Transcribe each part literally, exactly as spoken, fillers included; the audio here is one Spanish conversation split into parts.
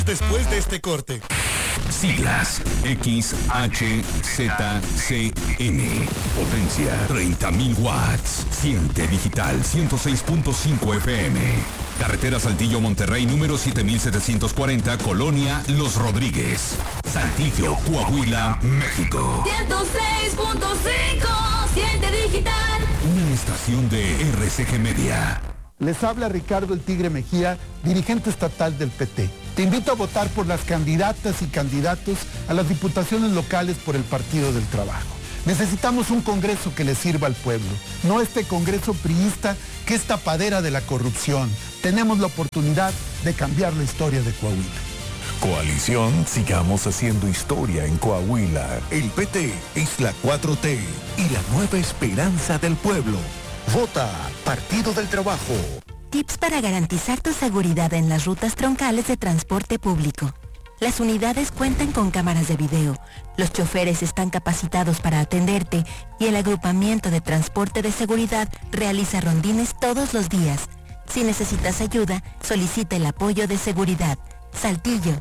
Después de este corte. Siglas X H Z C N. Potencia treinta mil watts. Siente digital ciento seis punto cinco F M. Carretera Saltillo Monterrey número siete mil setecientos cuarenta, Colonia Los Rodríguez. Saltillo, Coahuila, México. ciento seis punto cinco. Siente digital. Una estación de R C G Media. Les habla Ricardo el Tigre Mejía, dirigente estatal del P T. Te invito a votar por las candidatas y candidatos a las diputaciones locales por el Partido del Trabajo. Necesitamos un Congreso que le sirva al pueblo, no este Congreso priista que es tapadera de la corrupción. Tenemos la oportunidad de cambiar la historia de Coahuila. Coalición, sigamos haciendo historia en Coahuila. El P T es la cuatro T y la nueva esperanza del pueblo. Vota Partido del Trabajo. Tips para garantizar tu seguridad en las rutas troncales de transporte público. Las unidades cuentan con cámaras de video, los choferes están capacitados para atenderte y el agrupamiento de transporte de seguridad realiza rondines todos los días. Si necesitas ayuda, solicita el apoyo de seguridad. Saltillo.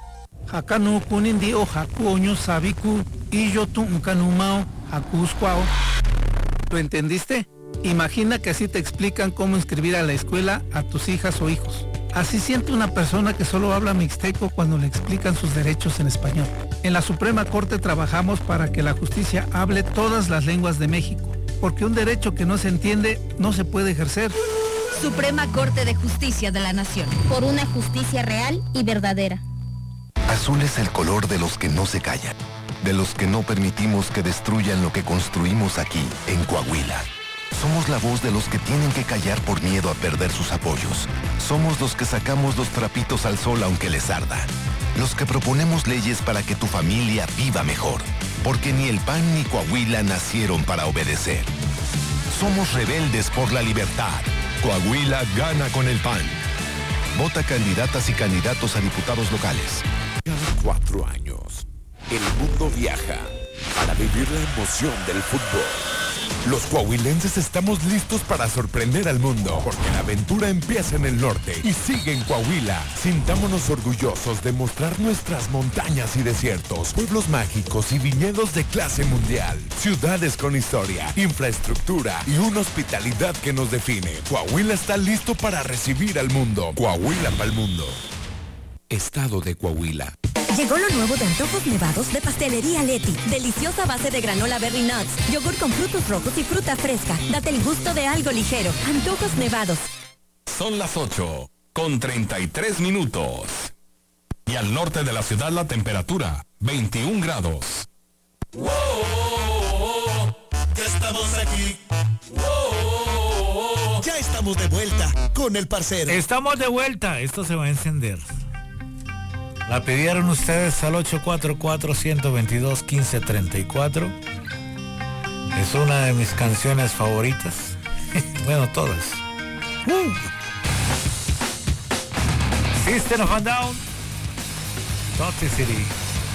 Hakanu kunindi o hakuoño sabiku y yo tu unkanumao hakuskwao. ¿Lo entendiste? Imagina que así te explican cómo inscribir a la escuela a tus hijas o hijos. Así siente una persona que solo habla mixteco cuando le explican sus derechos en español. En la Suprema Corte trabajamos para que la justicia hable todas las lenguas de México, porque un derecho que no se entiende no se puede ejercer. Suprema Corte de Justicia de la Nación. Por una justicia real y verdadera. Azul es el color de los que no se callan, de los que no permitimos que destruyan lo que construimos aquí, en Coahuila. Somos la voz de los que tienen que callar por miedo a perder sus apoyos. Somos los que sacamos los trapitos al sol aunque les arda. Los que proponemos leyes para que tu familia viva mejor. Porque ni el P A N ni Coahuila nacieron para obedecer. Somos rebeldes por la libertad. Coahuila gana con el P A N. Vota candidatas y candidatos a diputados locales. Cada cuatro años, el mundo viaja para vivir la emoción del fútbol. Los coahuilenses estamos listos para sorprender al mundo, porque la aventura empieza en el norte y sigue en Coahuila. Sintámonos orgullosos de mostrar nuestras montañas y desiertos, pueblos mágicos y viñedos de clase mundial, ciudades con historia, infraestructura y una hospitalidad que nos define. Coahuila está listo para recibir al mundo. Coahuila para el mundo. Estado de Coahuila. Llegó lo nuevo de antojos nevados de Pastelería Leti. Deliciosa base de granola Berry Nuts, yogur con frutos rojos y fruta fresca. Date el gusto de algo ligero. Antojos nevados. Son las ocho con treinta y tres minutos. Y al norte de la ciudad la temperatura, veintiún grados. ¡Wow! Ya estamos aquí. ¡Wow! Ya estamos de vuelta con el parcero. Estamos de vuelta. Esto se va a encender. La pidieron ustedes al ocho cuatro cuatro, uno dos dos, uno cinco tres cuatro. Es una de mis canciones favoritas. Bueno, todas. Uh. System of a Down. Toxicity.